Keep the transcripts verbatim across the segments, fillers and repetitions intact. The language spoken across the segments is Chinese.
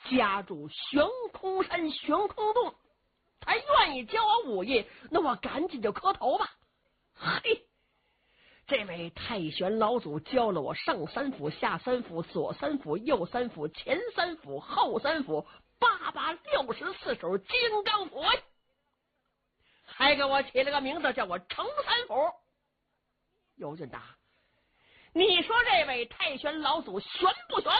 家住悬空山悬空洞，他愿意教我武艺，那我赶紧就磕头吧。嘿，这位太玄老祖教了我上三府下三府左三府右三府前三府后三府八八六十四手金刚斧，还给我起了个名字叫我程三府。尤俊达，你说这位太玄老祖玄不玄？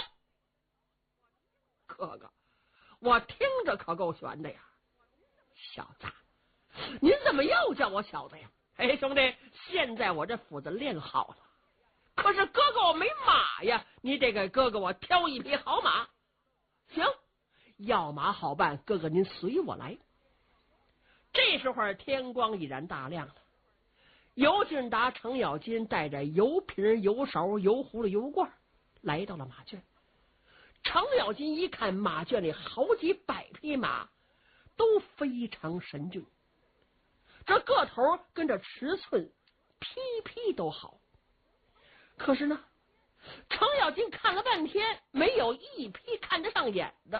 哥哥，我听着可够悬的呀。小子，您怎么又叫我小子呀？哎，兄弟，现在我这斧子练好了，可是哥哥我没马呀，你得给哥哥我挑一匹好马。行，要马好办，哥哥您随我来。这时候天光已然大亮了，尤俊达、程咬金带着油瓶、油勺、油葫芦、油罐来到了马圈。程咬金一看马圈里好几百匹马，都非常神俊，这个头跟着尺寸匹匹都好。可是呢，程咬金看了半天，没有一匹看得上眼的。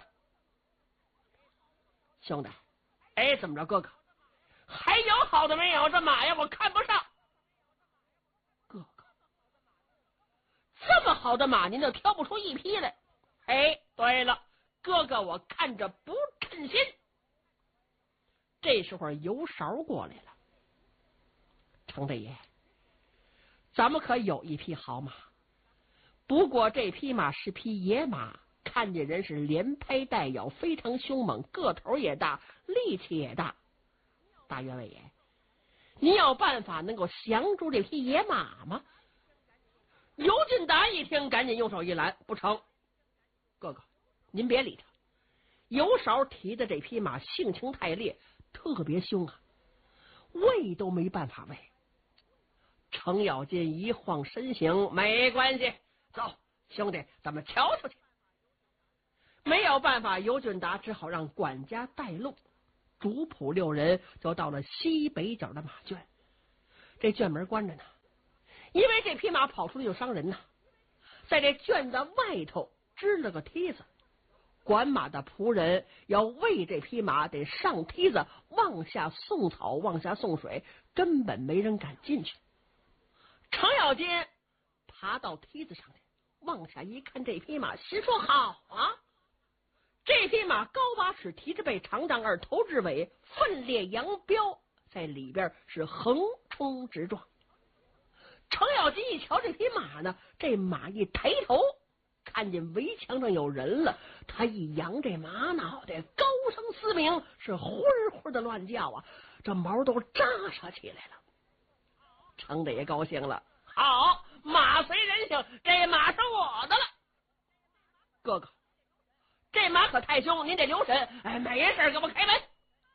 兄弟，哎，怎么着，哥哥？还有好的没有？这马呀，我看不上。哥哥，这么好的马，您就挑不出一匹来？哎，对了，哥哥，我看着不称心。这时候油勺过来了，程大爷，咱们可有一匹好马，不过这匹马是匹野马，看见人是连拍带咬，非常凶猛，个头也大，力气也大。大员外爷，您有办法能够降住这匹野马吗？尤俊达一听，赶紧用手一拦，不成。哥哥，您别理他。油勺提的这匹马性情太烈，特别凶啊，喂都没办法喂。程咬金一晃身形，没关系，走，兄弟，咱们瞧瞧去。没有办法，尤俊达只好让管家带路，主仆六人就到了西北角的马圈。这圈门关着呢，因为这匹马跑出去就伤人呐。在这圈子外头支了个梯子，管马的仆人要喂这匹马，得上梯子往下送草，往下送水，根本没人敢进去。程咬金爬到梯子上来，往下一看这匹马，心说好啊，这匹马高八尺，蹄着背，长丈二，头至尾奋烈扬彪，在里边是横冲直撞。程咬金一瞧这匹马呢，这马一抬头看见围墙上有人了，他一扬这马脑袋，高声嘶鸣，是呼呼的乱叫啊，这毛都扎扯起来了。程大爷高兴了，好，马随人性，这马是我的了。哥哥，这马可太凶，您得留神。哎，没事，给我开门。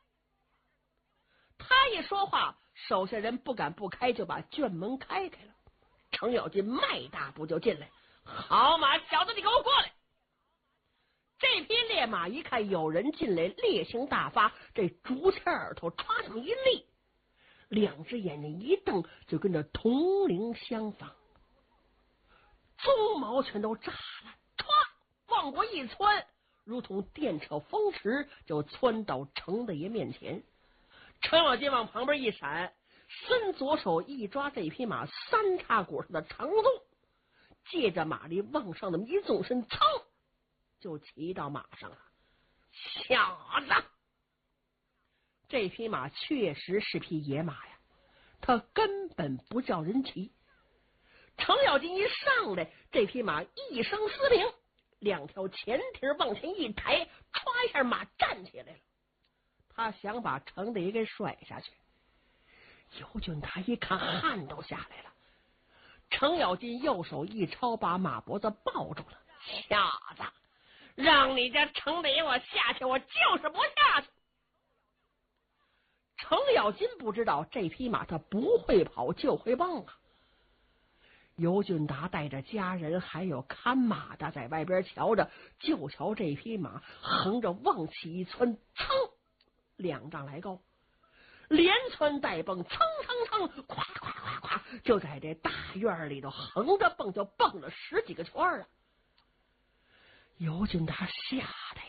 他一说话，手下人不敢不开，就把圈门开开了。程咬金迈大步就进来，好马，小子，你给我过来！这匹烈马一看有人进来，烈性大发，这竹签耳朵歘上一立，两只眼睛一瞪，就跟着铜铃相仿，鬃毛全都炸了，歘，往过一窜，如同电掣风驰，就窜到程大爷面前。程咬金往旁边一闪，伸左手一抓这匹马三叉骨上的长纵，借着马力往上那么一纵身，噌，就骑到马上了。小子，这匹马确实是匹野马呀，它根本不叫人骑。程咬金一上来，这匹马一声嘶鸣，两条前蹄往前一抬，歘一下马站起来了。他想把程大爷给甩下去。尤俊达一看，汗都下来了。程咬金右手一抄，把马脖子抱住了。小子，让你家程大爷我下去，我就是不下去。程咬金不知道这匹马他不会跑，就会蹦啊。尤俊达带着家人还有看马的在外边瞧着，就瞧这匹马横着往起一窜，噌，两丈来高，连窜带蹦，蹭蹭蹭，咵咵咵咵，就在这大院里头横着蹦，就蹦了十几个圈了。尤俊达吓得呀，